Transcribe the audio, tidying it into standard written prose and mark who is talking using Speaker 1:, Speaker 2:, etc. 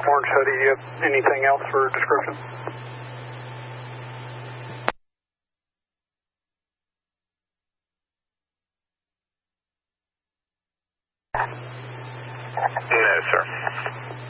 Speaker 1: orange hoodie. You have anything else for description?
Speaker 2: No, sir.